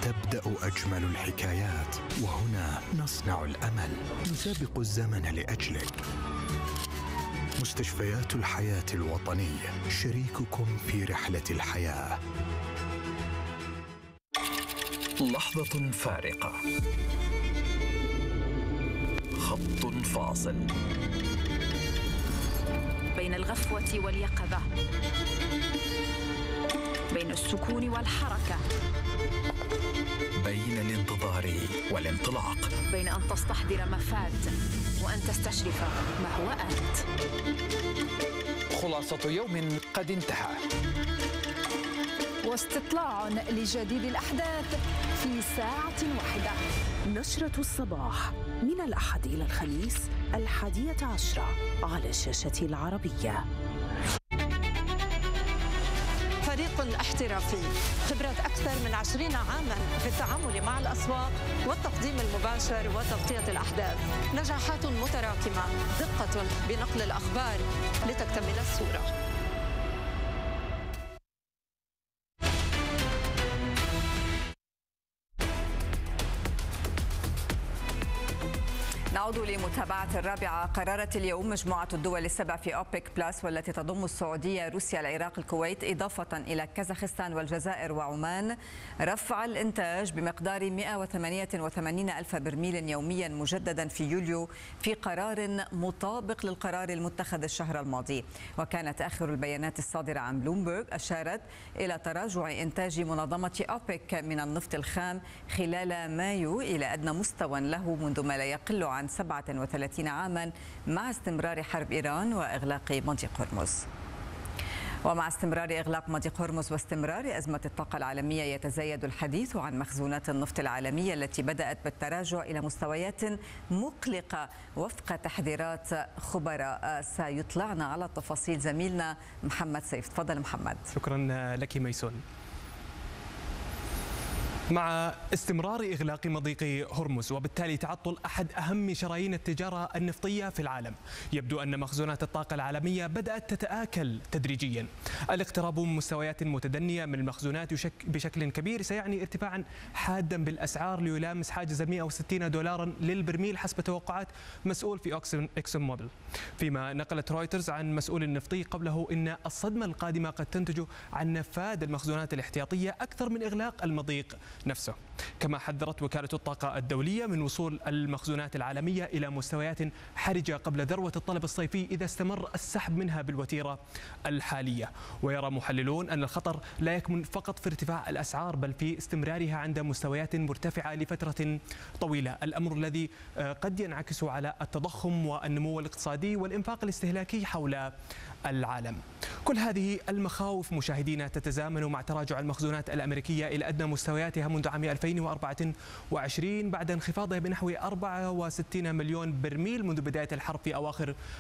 تبدأ أجمل الحكايات، وهنا نصنع الأمل، نسابق الزمن لأجلك. مستشفيات الحياة الوطنية، شريككم في رحلة الحياة. لحظة فارقة، خط فاصل بين الغفوة واليقظة، بين السكون والحركة، بين الانتظار والانطلاق، بين أن تستحضر ما فات وأن تستشرف ما هو آت. خلاصة يوم قد انتهى، واستطلاع لجديد الأحداث في ساعة واحدة. نشرة الصباح من الأحد إلى الخميس 11 على الشاشة العربية. فريق احترافي، خبرة أكثر من 20 عاما في التعامل مع الأسواق والتقديم المباشر وتغطية الأحداث، نجاحات متراكمة، دقة بنقل الأخبار لتكتمل الصورة. نعود لمتابعة الرابعة. قررت اليوم مجموعة الدول السبع في أوبك بلس والتي تضم السعودية، روسيا، العراق، الكويت، إضافة إلى كازاخستان والجزائر وعمان، رفع الإنتاج بمقدار 188 ألف برميل يوميا مجددا في يوليو، في قرار مطابق للقرار المتخذ الشهر الماضي. وكانت آخر البيانات الصادرة عن بلومبرغ أشارت إلى تراجع إنتاج منظمة أوبك من النفط الخام خلال مايو إلى أدنى مستوى له منذ ما لا يقل عن 37 عاما، مع استمرار حرب إيران وإغلاق مضيق هرمز. ومع استمرار إغلاق مضيق هرمز واستمرار أزمة الطاقة العالمية، يتزايد الحديث عن مخزونات النفط العالمية التي بدأت بالتراجع إلى مستويات مقلقة وفق تحذيرات خبراء. سيطلعنا على التفاصيل زميلنا محمد سيف. تفضل محمد. شكرا لك ميسون. مع استمرار إغلاق مضيق هرمز وبالتالي تعطل أحد أهم شرايين التجارة النفطية في العالم، يبدو أن مخزونات الطاقة العالمية بدأت تتآكل تدريجيا. الاقتراب من مستويات متدنية من المخزونات بشكل كبير سيعني ارتفاعا حادا بالأسعار ليلامس حاجز 160 دولارا للبرميل حسب توقعات مسؤول في إكسون موبيل، فيما نقلت رويترز عن مسؤول نفطي قبله إن الصدمة القادمة قد تنتج عن نفاذ المخزونات الاحتياطية أكثر من إغلاق المضيق نفسه. كما حذرت وكالة الطاقة الدولية من وصول المخزونات العالمية إلى مستويات حرجة قبل ذروة الطلب الصيفي إذا استمر السحب منها بالوتيرة الحالية. ويرى محللون أن الخطر لا يكمن فقط في ارتفاع الأسعار بل في استمرارها عند مستويات مرتفعة لفترة طويلة، الأمر الذي قد ينعكس على التضخم والنمو الاقتصادي والإنفاق الاستهلاكي حول العالم. كل هذه المخاوف مشاهدينا تتزامن مع تراجع المخزونات الأمريكية إلى أدنى مستوياتها منذ عام 2024 بعد انخفاضها بنحو 64 مليون برميل منذ بداية الحرب في أواخر